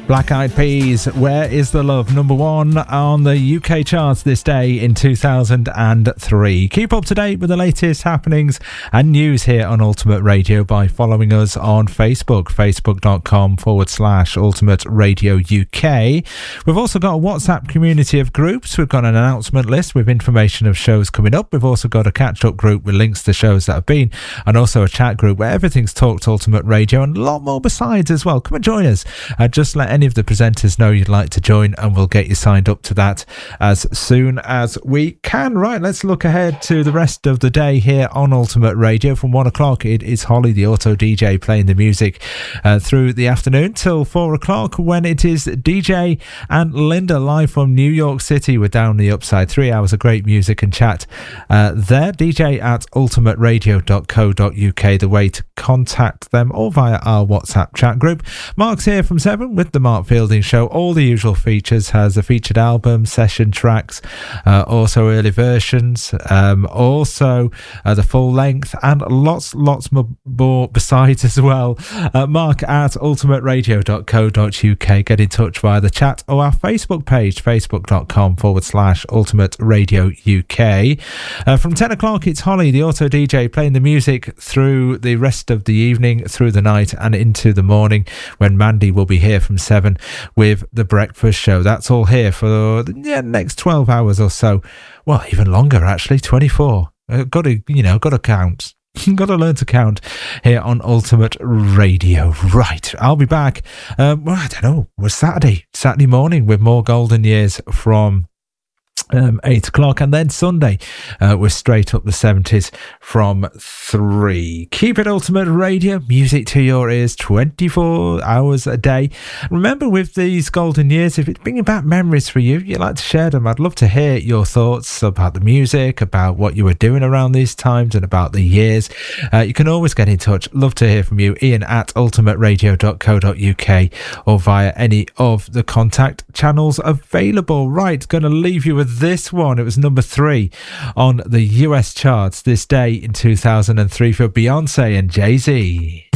Black Eyed Peas, Where Is the Love? Number 1 on the UK charts this day in 2003. Keep up to date with the latest happenings and news here on Ultimate Radio by following us on Facebook, facebook.com/Ultimate Radio UK. We've also got a WhatsApp community of groups. We've got an announcement list with information of shows coming up. We've also got a catch-up group with links to shows that have been, and also a chat group where everything's talked Ultimate Radio and a lot more besides as well. Come and join us. Just let any of the presenters know you'd like to join and we'll get you signed up to that as soon as we can. Right, let's look ahead to the rest of the day here on Ultimate Radio. From 1 o'clock it is Holly the Auto DJ playing the music through the afternoon till 4 o'clock when it is DJ and Linda live from New York City with Down the Upside. 3 hours of great music and chat there. DJ at ultimateradio.co.uk, the way to contact them, or via our WhatsApp chat group. Mark's here from 7 with the Mark Fielding Show. All the usual features, has a featured album, session tracks, also early versions, also the full length, and lots more besides as well. Mark at ultimateradio.co.uk. Get in touch via the chat or our Facebook page, facebook.com/Ultimate Radio UK. From 10 o'clock it's Holly the Auto DJ playing the music through the rest of the evening, through the night and into the morning, when Mandy will be here from 7 with the breakfast show. That's all here for the next 12 hours or so. Well, even longer actually, 24. Got to count. Got to learn to count here on Ultimate Radio. Right, I'll be back. I don't know. We're Saturday morning with more Golden Years from 8 o'clock, and then Sunday we're straight up the 70s from 3. Keep it Ultimate Radio, music to your ears 24 hours a day. Remember, with these golden years, if it's bringing back memories for you, you'd like to share them, I'd love to hear your thoughts about the music, about what you were doing around these times and about the years. You can always get in touch. Love to hear from you. Ian at ultimateradio.co.uk or via any of the contact channels available. Right, going to leave you with this one. It was number 3 on the US charts this day in 2003 for Beyonce and Jay-Z.